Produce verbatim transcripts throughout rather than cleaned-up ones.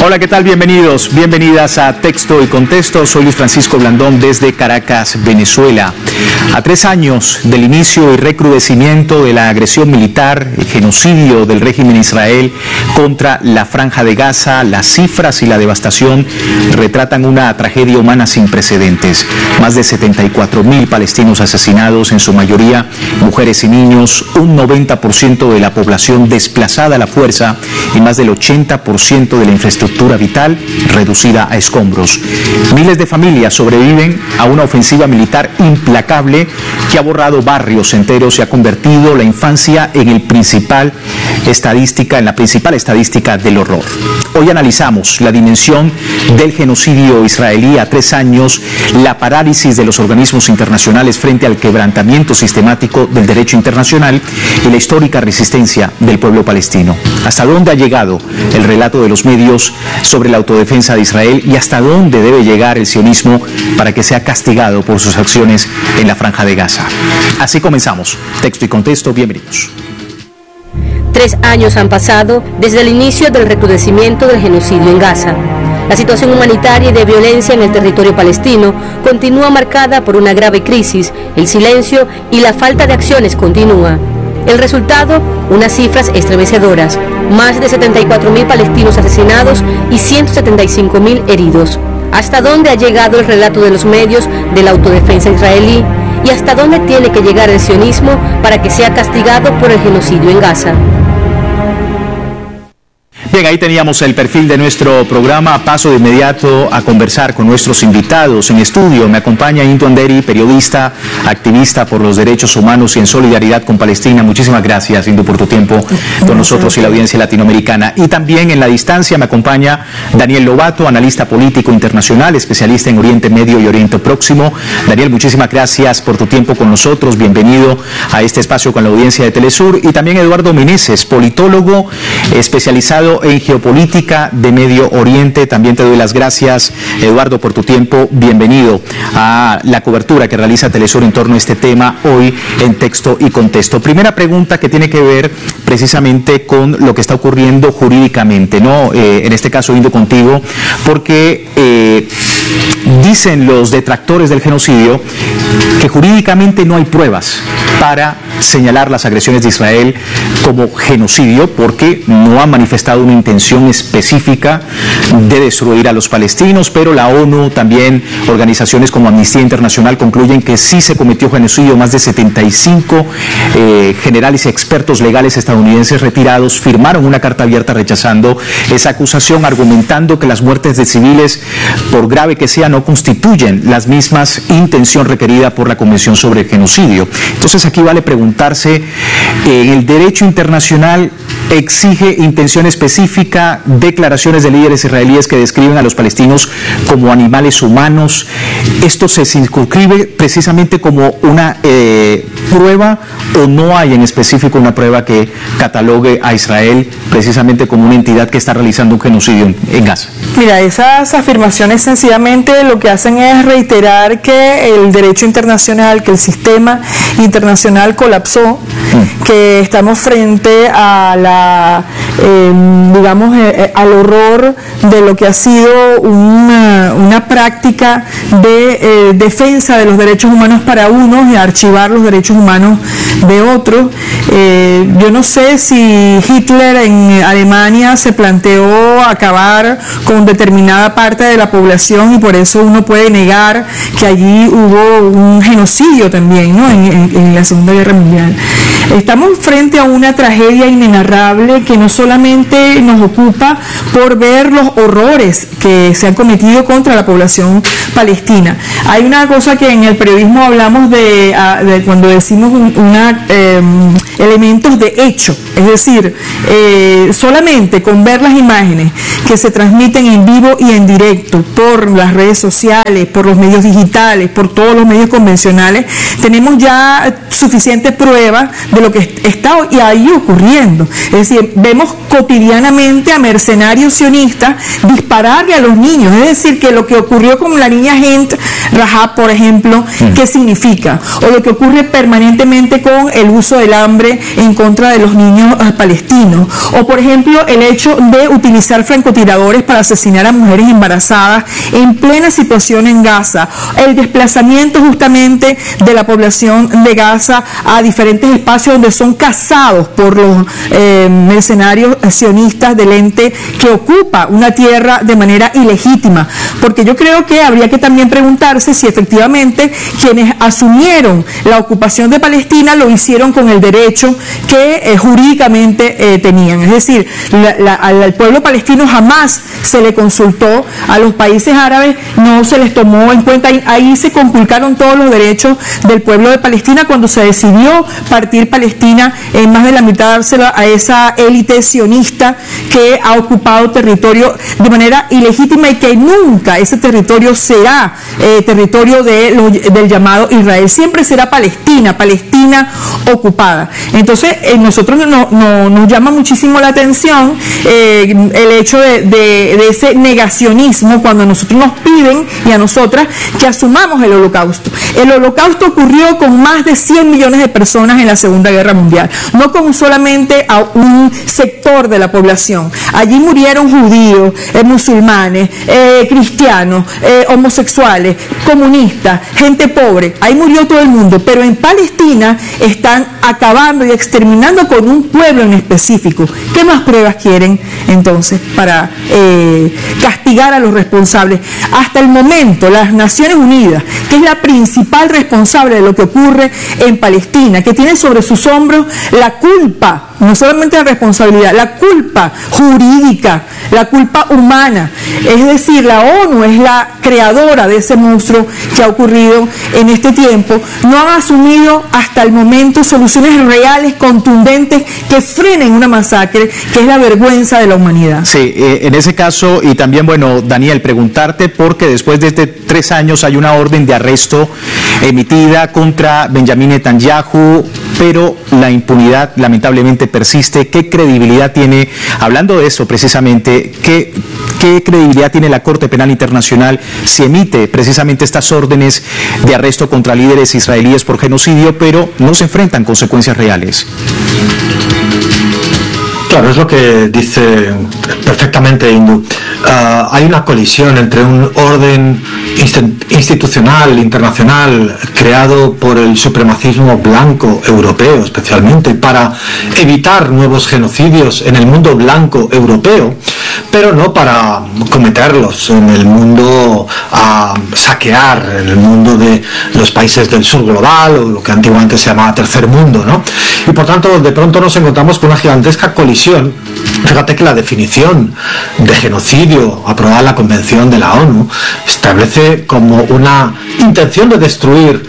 Hola, ¿qué tal? Bienvenidos, bienvenidas a Texto y Contexto. Soy Luis Francisco Blandón desde Caracas, Venezuela. A tres años del inicio y recrudecimiento de la agresión militar, el genocidio del régimen de Israel contra la Franja de Gaza, las cifras y la devastación retratan una tragedia humana sin precedentes. Más de setenta y cuatro mil palestinos asesinados, en su mayoría mujeres y niños, un noventa por ciento de la población desplazada a la fuerza y más del ochenta por ciento de la infraestructura vital reducida a escombros. Miles de familias sobreviven a una ofensiva militar implacable que ha borrado barrios enteros y ha convertido la infancia en el principal estadística, en la principal estadística del horror. Hoy analizamos la dimensión del genocidio israelí a tres años, la parálisis de los organismos internacionales frente al quebrantamiento sistemático del derecho internacional y la histórica resistencia del pueblo palestino. ¿Hasta dónde ha llegado el relato de los medios sobre la autodefensa de Israel y hasta dónde debe llegar el sionismo para que sea castigado por sus acciones en la Franja de Gaza? Así comenzamos. Texto y Contexto, bienvenidos. Tres años han pasado desde el inicio del recrudecimiento del genocidio en Gaza. La situación humanitaria y de violencia en el territorio palestino continúa marcada por una grave crisis, el silencio y la falta de acciones continúa. El resultado, unas cifras estremecedoras, más de setenta y cuatro mil palestinos asesinados y ciento setenta y cinco mil heridos. ¿Hasta dónde ha llegado el relato de los medios de la autodefensa israelí? ¿Y hasta dónde tiene que llegar el sionismo para que sea castigado por el genocidio en Gaza? Bien, ahí teníamos el perfil de nuestro programa. Paso de inmediato a conversar con nuestros invitados. En estudio me acompaña Indu Anderi, periodista, activista por los derechos humanos y en solidaridad con Palestina. Muchísimas gracias, Indu, por tu tiempo con nosotros y la audiencia latinoamericana. Y también en la distancia me acompaña Daniel Lobato, analista político internacional, especialista en Oriente Medio y Oriente Próximo. Daniel, muchísimas gracias por tu tiempo con nosotros. Bienvenido a este espacio con la audiencia de Telesur. Y también Eduardo Meneses, politólogo especializado en geopolítica de Medio Oriente. También te doy las gracias, Eduardo, por tu tiempo. Bienvenido a la cobertura que realiza Telesur en torno a este tema hoy en Texto y Contexto. Primera pregunta que tiene que ver precisamente con lo que está ocurriendo jurídicamente, ¿no? Eh, en este caso, Indo, contigo, porque eh, dicen los detractores del genocidio que jurídicamente no hay pruebas para señalar las agresiones de Israel como genocidio porque no han manifestado una intención específica de destruir a los palestinos, pero la ONU, también organizaciones como Amnistía Internacional concluyen que sí se cometió genocidio. Más de setenta y cinco eh, generales y expertos legales estadounidenses retirados firmaron una carta abierta rechazando esa acusación, argumentando que las muertes de civiles, por grave que sea, no constituyen las mismas intención requerida por la Convención sobre el Genocidio. Entonces aquí vale preguntarse, en el derecho internacional exige intención específica, declaraciones de líderes israelíes que describen a los palestinos como animales humanos. ¿Esto se circunscribe precisamente como una eh, prueba o no hay en específico una prueba que catalogue a Israel precisamente como una entidad que está realizando un genocidio en, en Gaza? Mira, esas afirmaciones sencillamente lo que hacen es reiterar que el derecho internacional, que el sistema internacional colapsó, mm. que estamos frente a la, eh, digamos, eh, al horror de lo que ha sido una, una práctica de eh, defensa de los derechos humanos para unos y archivar los derechos humanos de otros. Eh, yo no sé si Hitler en Alemania se planteó acabar con determinada parte de la población y por eso uno puede negar que allí hubo un genocidio también, ¿no? en, en, en la Segunda Guerra Mundial. Estamos frente a una tragedia inenarrable que no solamente nos ocupa por ver los horrores que se han cometido contra la población palestina. Hay una cosa que en el periodismo hablamos de, de cuando decimos una, eh, elementos de hecho, es decir, eh, solamente con ver las imágenes que se transmiten en vivo y en directo por las redes sociales, por los medios digitales, por todos los medios convencionales, tenemos ya suficiente prueba de lo que está y ahí ocurriendo. Es decir, vemos cotidianamente a mercenarios sionistas dispararle a los niños. Es decir, que lo que ocurrió con la niña Hent Rahab, por ejemplo, mm. ¿qué significa? O lo que ocurre permanentemente con el uso del hambre en contra de los niños uh, palestinos. O, por ejemplo, el hecho de utilizar francotiradores para asesinar a mujeres embarazadas en plena situación en Gaza. El desplazamiento justamente de la población de Gaza a diferentes espacios donde son cazados por los eh, mercenarios sionistas del ente que ocupa una tierra de manera ilegítima. Porque yo creo que habría que también preguntarse si efectivamente quienes asumieron la ocupación de Palestina lo hicieron con el derecho que eh, jurídicamente eh, tenían. Es decir, la, la, al pueblo palestino jamás se le consultó, a los países árabes no se les tomó en cuenta, ahí, ahí se conculcaron todos los derechos del pueblo de Palestina cuando se decidió partir Palestina en más de la mitad, dársela a esa élite sionista que ha ocupado territorio de manera ilegítima y que nunca ese territorio será eh, territorio de los, del llamado Israel, siempre será Palestina, Palestina ocupada. Entonces, eh, nosotros no, no, nos llama muchísimo la atención eh, el hecho de, de, de ese negacionismo cuando a nosotros nos piden y a nosotras que asumamos el holocausto. El holocausto ocurrió con más de cien millones de personas en la Segunda Guerra Mundial, no con solamente a un sector de la población. Allí murieron judíos, eh, musulmanes, eh, cristianos, eh, homosexuales, comunistas, gente pobre, ahí murió todo el mundo, pero en Palestina están acabando y exterminando con un pueblo en específico. ¿Qué más pruebas quieren entonces para eh, castigar a los responsables? Hasta el momento las Naciones Unidas, que es la principal responsable de lo que ocurre en Palestina, que tiene sobre sus hombros la culpa, no solamente la responsabilidad, la culpa jurídica, la culpa humana, es decir, la ONU es la creadora de ese monstruo que ha ocurrido en este tiempo, no han asumido hasta el momento soluciones reales, contundentes, que frenen una masacre que es la vergüenza de la humanidad. Sí, eh, en ese caso, y también, bueno, Daniel, preguntarte porque después de este tres años hay una orden de arresto emitida contra Benjamín Netanyahu, pero la impunidad lamentablemente persiste. ¿Qué credibilidad tiene, hablando de eso precisamente, qué, qué credibilidad tiene la Corte Penal Internacional si emite precisamente estas órdenes de arresto contra líderes israelíes por genocidio, pero no se enfrentan consecuencias reales? Claro, es lo que dice perfectamente Indu. Uh, hay una colisión entre un orden institucional, internacional, creado por el supremacismo blanco europeo, especialmente para evitar nuevos genocidios en el mundo blanco europeo, pero no para cometerlos en el mundo a saquear, en el mundo de los países del sur global, o lo que antiguamente se llamaba tercer mundo, ¿no? Y por tanto, de pronto nos encontramos con una gigantesca colisión. Fíjate que la definición de genocidio aprobada en la Convención de la ONU establece como una intención de destruir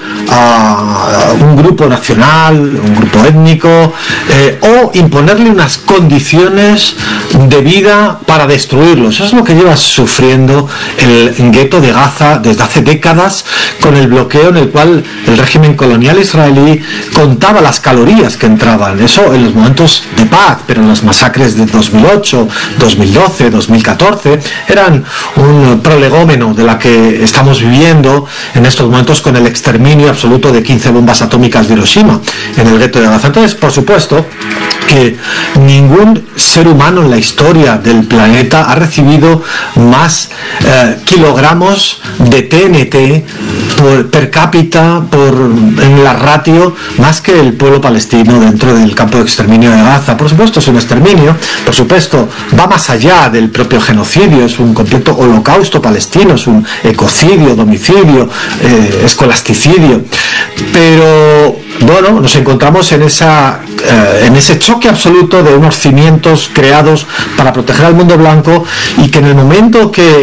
a un grupo nacional, un grupo étnico, eh, o imponerle unas condiciones de vida para destruirlos. Eso es lo que lleva sufriendo el gueto de Gaza desde hace décadas, con el bloqueo en el cual el régimen colonial israelí contaba las calorías que entraban. Eso en los momentos de paz, pero en las masacres de dos mil ocho, dos mil doce, dos mil catorce eran un prolegómeno de la que estamos viviendo en estos momentos con el exterminio absoluto de quince bombas atómicas de Hiroshima en el gueto de Gaza. Entonces, por supuesto que ningún ser humano en la historia del planeta ha recibido más eh, kilogramos de T N T por, per cápita por, en la ratio más que el pueblo palestino dentro del campo de exterminio de Gaza. Por supuesto es un exterminio, por supuesto va más allá del propio genocidio, es un completo holocausto palestino, es un ecocidio, domicidio, eh, escolasticidio, pero bueno, nos encontramos en esa eh, en ese choque absoluto de unos cimientos creados para proteger al mundo blanco, y que en el momento que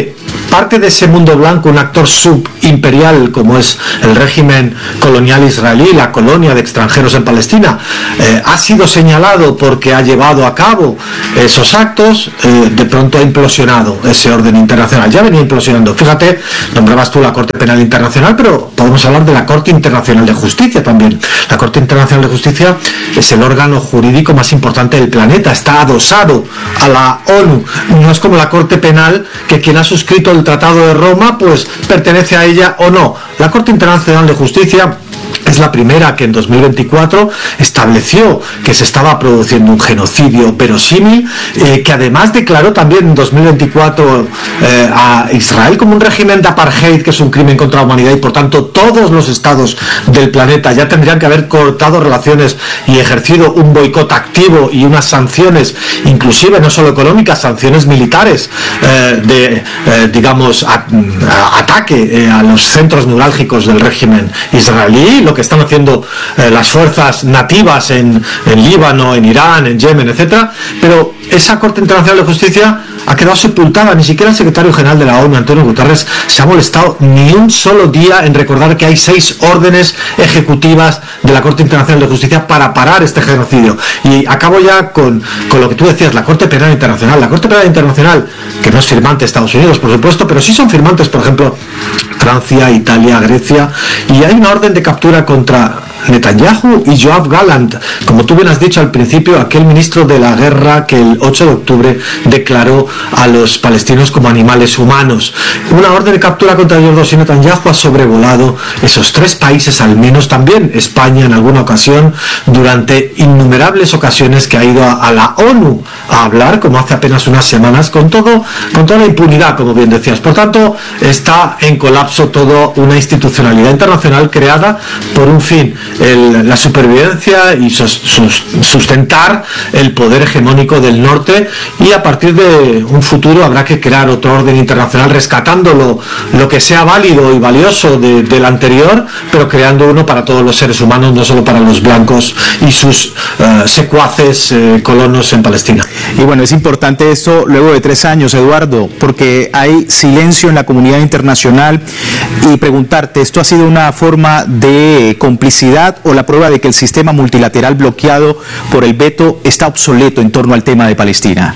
parte de ese mundo blanco, un actor subimperial como es el régimen colonial israelí, la colonia de extranjeros en Palestina, eh, ha sido señalado porque ha llevado a cabo esos actos, eh, de pronto ha implosionado ese orden internacional. Ya venía implosionando. Fíjate, nombrabas tú la Corte Penal Internacional, pero podemos hablar de la Corte Internacional de Justicia también. La Corte Internacional de Justicia es el órgano jurídico más importante del planeta, está adosado a la ONU. No es como la Corte Penal, que quien ha suscrito el Tratado de Roma pues pertenece a ella o no. La Corte Internacional de Justicia es la primera que en dos mil veinticuatro estableció que se estaba produciendo un genocidio verosímil, eh, que además declaró también en dos mil veinticuatro eh, a Israel como un régimen de apartheid, que es un crimen contra la humanidad, y por tanto todos los estados del planeta ya tendrían que haber cortado relaciones y ejercido un boicot activo y unas sanciones, inclusive no solo económicas, sanciones militares, eh, de, eh, digamos, a, a, ataque eh, a los centros neurálgicos del régimen israelí, lo que están haciendo eh, las fuerzas nativas en, en Líbano, en Irán, en Yemen, etcétera. Pero esa Corte Internacional de Justicia ha quedado sepultada. Ni siquiera el secretario general de la ONU, Antonio Guterres, se ha molestado ni un solo día en recordar que hay seis órdenes ejecutivas de la Corte Internacional de Justicia para parar este genocidio. Y acabo ya con, con lo que tú decías, la Corte Penal Internacional. La Corte Penal Internacional, que no es firmante Estados Unidos, por supuesto, pero sí son firmantes, por ejemplo, Francia, Italia, Grecia, y hay una orden de captura contra Netanyahu y Yoav Gallant, como tú bien has dicho al principio, aquel ministro de la guerra que el ocho de octubre declaró a los palestinos como animales humanos. Una orden de captura contra los dos, y Netanyahu ha sobrevolado esos tres países, al menos también España en alguna ocasión, durante innumerables ocasiones que ha ido a, a la ONU a hablar, como hace apenas unas semanas, con todo, con toda la impunidad, como bien decías. Por tanto, está en colapso toda una institucionalidad internacional creada por un fin: el, la supervivencia y sus, sus, sustentar el poder hegemónico del norte, y a partir de un futuro habrá que crear otro orden internacional rescatando lo, lo que sea válido y valioso de, del anterior, pero creando uno para todos los seres humanos, no solo para los blancos y sus uh, secuaces uh, colonos en Palestina. Y bueno, es importante esto luego de tres años, Eduardo, porque hay silencio en la comunidad internacional, y preguntarte, ¿esto ha sido una forma de complicidad o la prueba de que el sistema multilateral bloqueado por el veto está obsoleto en torno al tema de Palestina?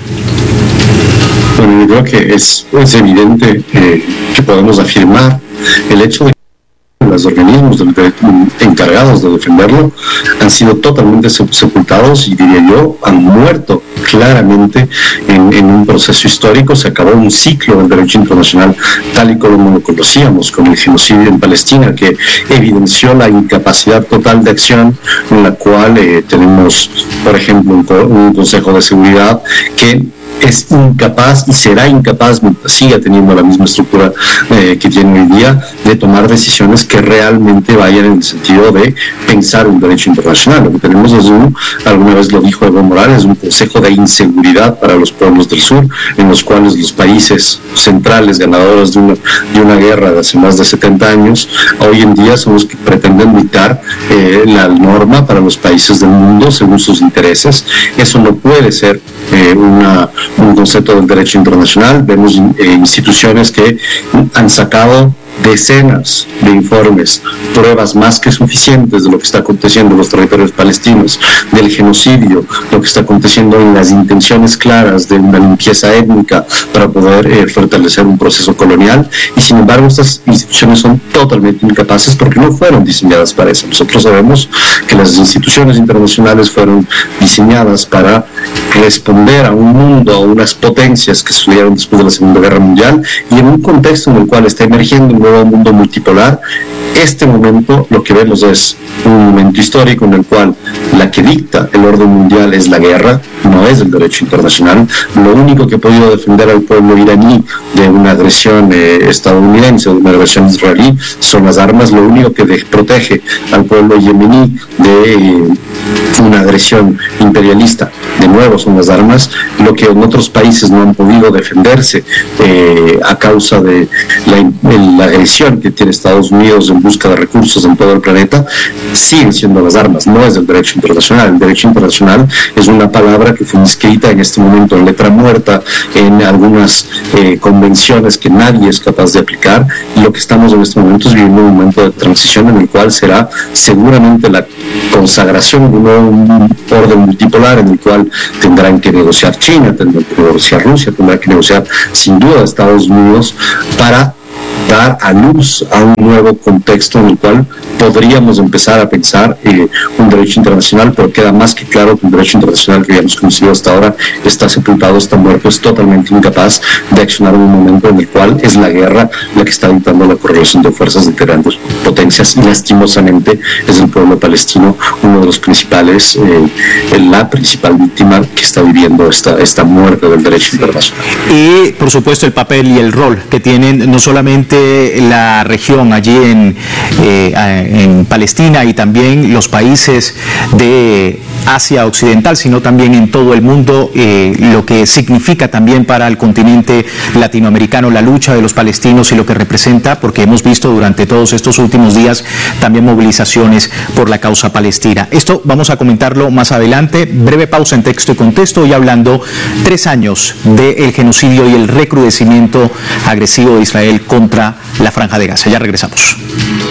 Bueno, yo creo que es, es evidente eh, que podemos afirmar el hecho de que los organismos de, de, encargados de defenderlo han sido totalmente sepultados, y diría yo, han muerto claramente en, en un proceso histórico. Se acabó un ciclo del derecho internacional tal y como lo conocíamos, como el genocidio en Palestina, que evidenció la incapacidad total de acción, en la cual eh, tenemos, por ejemplo, un, un Consejo de Seguridad que es incapaz y será incapaz, mientras siga teniendo la misma estructura eh, que tiene hoy día, de tomar decisiones que realmente vayan en el sentido de pensar un derecho internacional. Lo que tenemos es un, alguna vez lo dijo Evo Morales, un consejo de inseguridad para los pueblos del sur, en los cuales los países centrales ganadores de una, de una guerra de hace más de setenta años, hoy en día son los que pretenden dictar eh, la norma para los países del mundo según sus intereses. Eso no puede ser eh, una un concepto del derecho internacional. Vemos eh, instituciones que han sacado decenas de informes, pruebas más que suficientes de lo que está aconteciendo en los territorios palestinos, del genocidio, lo que está aconteciendo en las intenciones claras de una limpieza étnica para poder eh, fortalecer un proceso colonial, y sin embargo estas instituciones son totalmente incapaces porque no fueron diseñadas para eso. Nosotros sabemos que las instituciones internacionales fueron diseñadas para responder a un mundo, a unas potencias que surgieron después de la Segunda Guerra Mundial, y en un contexto en el cual está emergiendo un nuevo mundo multipolar. Este momento, lo que vemos es un momento histórico en el cual la que dicta el orden mundial es la guerra, no es el derecho internacional. Lo único que ha podido defender al pueblo iraní de una agresión eh, estadounidense o de una agresión israelí son las armas. Lo único que de, protege al pueblo yemení de eh, una agresión imperialista, de nuevo, son las armas. Lo que en otros países no han podido defenderse eh, a causa de la, la agresión que tiene Estados Unidos en busca de recursos en todo el planeta, siguen siendo las armas, no es el derecho internacional. El derecho internacional es una palabra que fue inscrita en este momento en letra muerta en algunas eh, convenciones que nadie es capaz de aplicar, y lo que estamos en este momento es viviendo un momento de transición en el cual será seguramente la consagración de un nuevo orden multipolar en el cual tendrán que negociar China, tendrán que negociar Rusia, tendrá que negociar sin duda Estados Unidos para dar a luz a un nuevo contexto en el cual podríamos empezar a pensar eh, un derecho internacional, pero queda más que claro que un derecho internacional que habíamos conocido hasta ahora está sepultado, está muerto, es totalmente incapaz de accionar en un momento en el cual es la guerra la que está dictando la correlación de fuerzas de grandes potencias, y lastimosamente es el pueblo palestino uno de los principales, eh, la principal víctima que está viviendo esta, esta muerte del derecho internacional. Y por supuesto el papel y el rol que tienen no solamente la región allí en, eh, en Palestina y también los países de Asia Occidental, sino también en todo el mundo, eh, lo que significa también para el continente latinoamericano la lucha de los palestinos y lo que representa, porque hemos visto durante todos estos últimos días también movilizaciones por la causa palestina. Esto vamos a comentarlo más adelante. Breve pausa en Texto y Contexto, y hablando tres años del genocidio y el recrudecimiento agresivo de Israel contra la Franja de Gaza. Ya regresamos.